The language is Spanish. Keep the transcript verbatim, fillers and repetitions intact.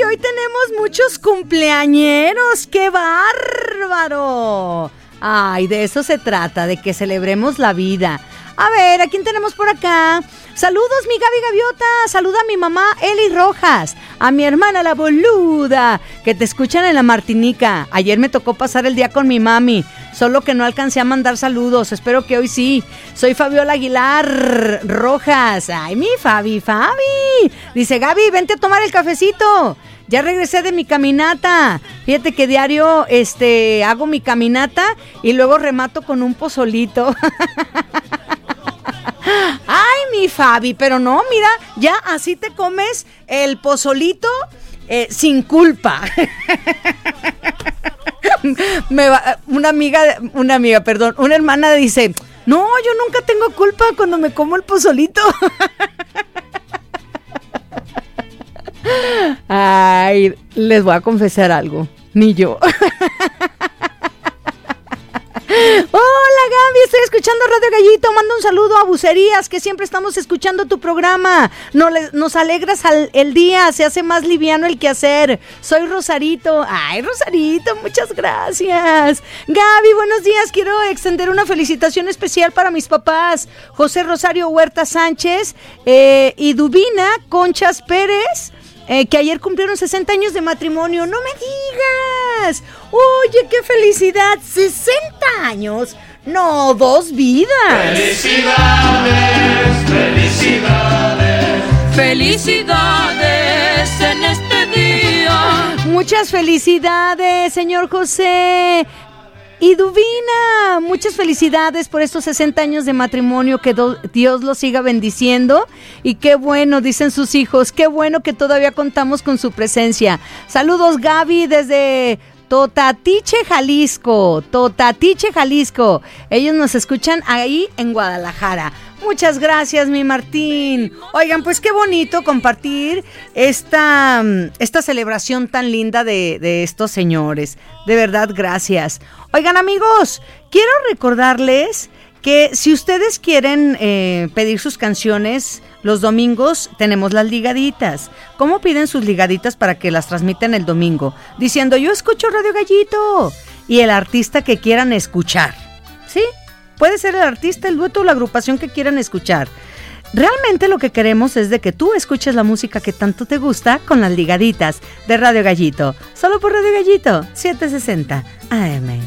hoy tenemos muchos cumpleañeros. ¡Qué bárbaro! Ay, de eso se trata, de que celebremos la vida. A ver, ¿a quién tenemos por acá? Saludos, mi Gaby Gaviota. Saluda a mi mamá, Eli Rojas. A mi hermana, la boluda, que te escuchan en la Martinica. Ayer me tocó pasar el día con mi mami, solo que no alcancé a mandar saludos. Espero que hoy sí. Soy Fabiola Aguilar Rojas. Ay, mi Fabi, Fabi. Dice, Gaby, vente a tomar el cafecito. Ya regresé de mi caminata. Fíjate que diario este, hago mi caminata y luego remato con un pozolito. Ay, mi Fabi, pero no, mira, ya así te comes el pozolito eh, sin culpa. Me va, una amiga, una amiga, perdón, una hermana dice, no, yo nunca tengo culpa cuando me como el pozolito. Ay, les voy a confesar algo, ni yo. Hola Gaby, estoy escuchando Radio Gallito. Manda un saludo a Bucerías, que siempre estamos escuchando tu programa. Nos, nos alegras al, el día, se hace más liviano el quehacer. Soy Rosarito. Ay, Rosarito, muchas gracias. Gaby, buenos días. Quiero extender una felicitación especial para mis papás, José Rosario Huerta Sánchez eh, y Dubina Conchas Pérez. Eh, que ayer cumplieron sesenta años de matrimonio. ¡No me digas! ¡Oye, qué felicidad! ¡sesenta años! ¡No, dos vidas! ¡Felicidades! ¡Felicidades! ¡Felicidades en este día! Muchas felicidades, señor José. Y Dubina, muchas felicidades por estos sesenta años de matrimonio, que do, Dios los siga bendiciendo, y qué bueno, dicen sus hijos, qué bueno que todavía contamos con su presencia. Saludos, Gaby, desde Totatiche, Jalisco, Totatiche, Jalisco. Ellos nos escuchan ahí en Guadalajara. Muchas gracias, mi Martín. Oigan, pues qué bonito compartir esta, esta celebración tan linda de, de estos señores. De verdad, gracias. Oigan, amigos, quiero recordarles que si ustedes quieren eh, pedir sus canciones, los domingos tenemos las ligaditas. ¿Cómo piden sus ligaditas para que las transmitan el domingo? Diciendo, yo escucho Radio Gallito. Y el artista que quieran escuchar, ¿sí? Puede ser el artista, el dueto o la agrupación que quieran escuchar. Realmente lo que queremos es de que tú escuches la música que tanto te gusta con las ligaditas de Radio Gallito. Solo por Radio Gallito, setecientos sesenta A M.